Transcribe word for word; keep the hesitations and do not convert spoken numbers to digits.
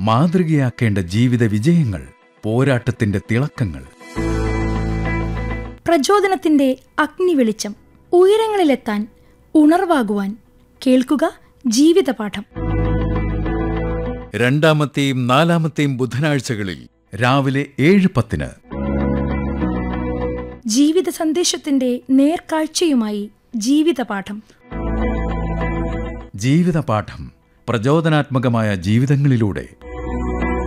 മാതൃകയാക്കേണ്ട ജീവിത വിജയങ്ങൾ, പോരാട്ടത്തിന്റെ തിളക്കങ്ങൾ. പ്രചോദനത്തിന്റെ അഗ്നി വെളിച്ചം, ഉയരങ്ങളിലെത്താൻ ഉണർവാകുവാൻ കേൾക്കുക ജീവിതപാഠം. രണ്ടാമത്തെയും നാലാമത്തെയും ബുധനാഴ്ചകളിൽ രാവിലെ ഏഴ് പത്തിന് ജീവിത സന്ദേശത്തിന്റെ നേർക്കാഴ്ചയുമായി ജീവിതപാഠം. ജീവിതപാഠം പ്രചോദനാത്മകമായ ജീവിതങ്ങളിലൂടെ